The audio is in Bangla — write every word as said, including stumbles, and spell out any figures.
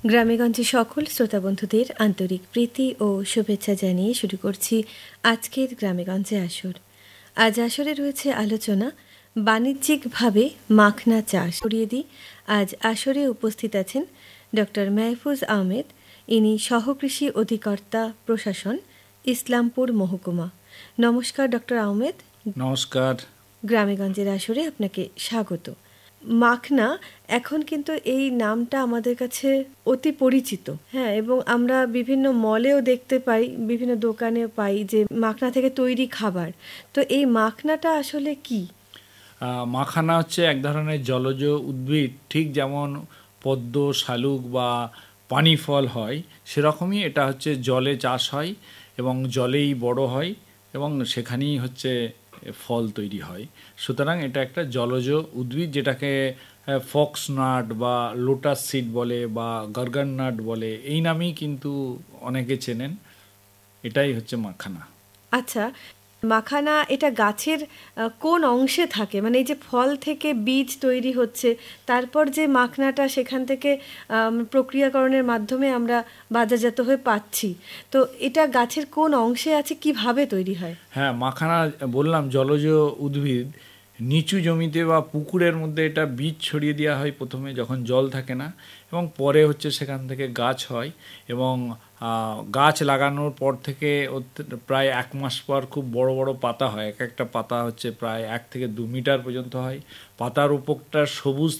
গ্রামেগঞ্জে সকল শ্রোতা বন্ধুদের আন্তরিক প্রীতি ও শুভেচ্ছা জানিয়ে শুরু করছি আজকের গ্রামেগঞ্জে আসর। আজ আসরে রয়েছে আলোচনা বাণিজ্যিকভাবে মাখনা চাষ। করিয়ে দিই, আজ আসরে উপস্থিত আছেন ডক্টর মাহফুজ আহমেদ। ইনি সহকৃষি অধিকর্তা, প্রশাসন, ইসলামপুর মহকুমা। নমস্কার ডক্টর আহমেদ। নমস্কার। গ্রামেগঞ্জের আসরে আপনাকে স্বাগত। মাখনা এখন কিন্তু এই নামটা আমাদের কাছে অতি পরিচিত, হ্যাঁ, এবং আমরা বিভিন্ন মলেও দেখতে পাই, বিভিন্ন দোকানেও পাই যে মাখনা থেকে তৈরি খাবার। তো এই মাখনাটা আসলে কি? মাখানা হচ্ছে এক ধরনের জলজ উদ্ভিদ, ঠিক যেমন পদ্ম, শালুক বা পানি ফল হয়, সেরকমই এটা হচ্ছে জলে চাষ হয় এবং জলেই বড় হয় এবং সেখানেই হচ্ছে ফল তৈরি হয়। সুতরাং এটা একটা জলজ উদ্ভিদ, যেটাকে ফক্স নাট বা লোটাস সিড বলে বা গার্গার নাট বলে, এই নামেই কিন্তু অনেকে চেনেন। এটাই হচ্ছে মাখানা। আচ্ছা, মাখানা এটা গাছের কোন অংশে থাকে? মানে এই যে ফল থেকে বীজ তৈরি হচ্ছে, তারপর যে মাখনাটা সেখান থেকে প্রক্রিয়াকরণের মাধ্যমে আমরা বাজারজাত হয়ে পাচ্ছি, তো এটা গাছের কোন অংশে আছে, কিভাবে তৈরি হয়? হ্যাঁ, মাখানা বললাম জলজ উদ্ভিদ। নিচু জমিতে বা পুকুরের মধ্যে এটা বীজ ছড়িয়ে দেওয়া হয় প্রথমে, যখন জল থাকে না, এবং পরে হচ্ছে সেখান থেকে গাছ হয় এবং গাছ লাগানোর পর থেকে প্রায় এক মাস পর খুব বড় বড় পাতা হয়। এক একটা পাতা হচ্ছে প্রায় এক থেকে দু মিটার পর্যন্ত হয়। পাতার উপরটা সবুজ